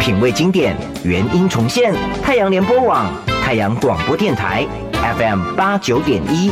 品味经典，原音重现。太阳联播网、太阳广播电台 FM 89.1。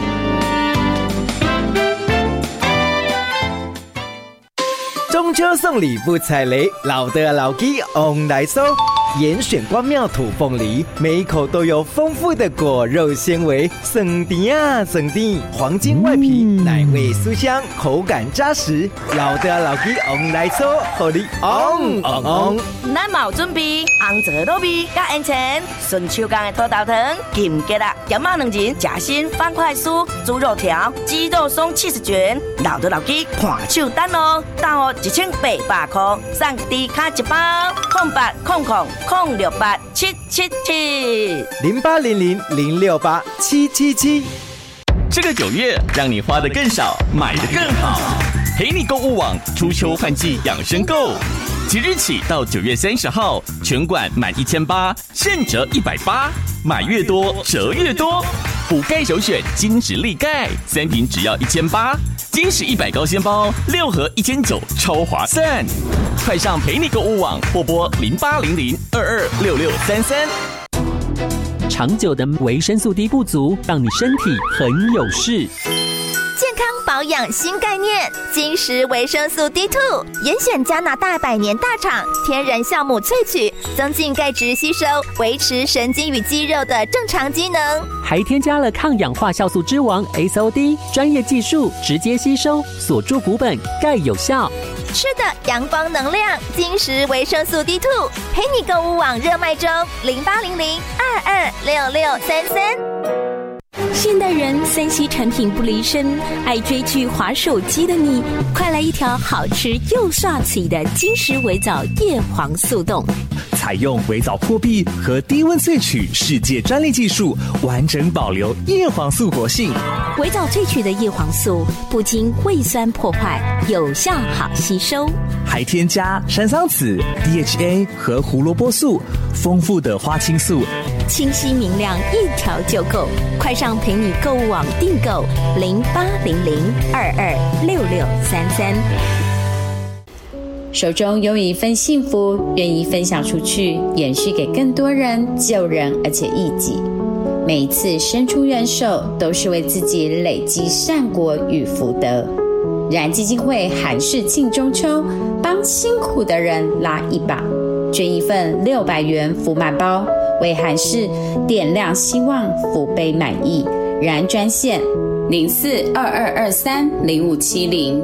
中秋送礼不踩雷，老的老鸡 on 来收。严选光妙土凤梨，每一口都有丰富的果肉纤维，省甜啊省甜，黄金外皮，奶味酥香，口感扎实。老的老鸡 on 来收，互你 on。 咱嘛有准备红枣糯米加烟肠，顺手工的土豆糖、金桔啊、咸肉两仁、夹心方块酥、猪肉条、鸡肉松70卷，老的老鸡看手单哦，到1800块，送低卡一包，0800-06777，0800-068-777。 这个9月，让你花得更少，买得更好。陪你购物网初秋换季养生购，即日起到9月30号，全馆满1800现折180，买越多折越多。补钙首选金石力钙，3瓶只要1800，金石100高纤包6盒1900，超划算。快上陪你购物网或拨0800-226633。 长久的维生素 D 不足，让你身体很有事。 健康保养新概念，金石维生素 D2， 严选加拿大100年大厂天然酵母萃取，增进钙质吸收，维持神经与肌肉的正常机能， 还添加了抗氧化酵素之王 SOD， 专业技术直接吸收，锁住骨本，钙有效。 吃的阳光能量，金石维生素 D2， 陪你购物网热卖中，0800-226633。 现代人3C 产品不离身，爱追剧滑手机的你，快来一条好吃又刷起的金石微藻叶黄素冻。 采用微藻破壁和低温萃取世界专利技术，完整保留叶黄素活性。 微藻萃取的叶黄素不经胃酸破坏，有效好吸收， 还添加山桑子、DHA 和胡萝卜素，丰富的花青素， 清晰明亮，一条就够。快上陪你购物网订购0800-226633。 手中有一份幸福，愿意分享出去，延续给更多人，救人而且益己。每一次伸出援手，都是为自己累积善果与福德。仁爱基金会韩式庆中秋，帮辛苦的人拉一把，捐一份600元福满包，为韩式点亮希望，福杯满溢。仁爱专线0422230570。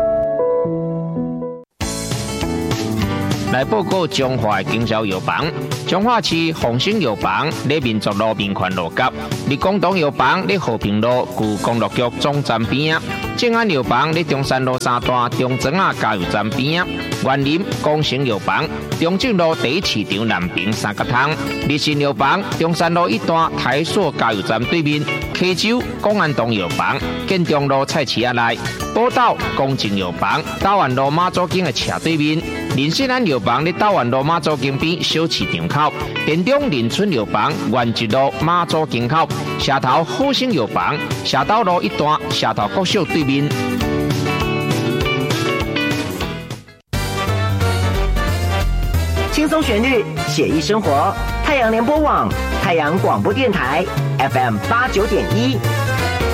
来报告中华经销药房，中华市丰兴药房在民族路民权路角，立广东药房在和平路旧公路局总站边，正安药房在中山路3段中庄仔加油站边，园林光成药房中正路第1市场南平3角通，立信药房中山路1段台塑加油站对面，溪州公安东药房建中路菜市仔内，宝岛公正药房大湾路马祖径的斜对面，林信安药房在大湾路马祖径边小市场口，田中林村药房原一路马祖径口，社头好生药房社斗路1段社头国小对面。 轻松旋律，写意生活。太阳联播网、太阳广播电台 FM 89.1。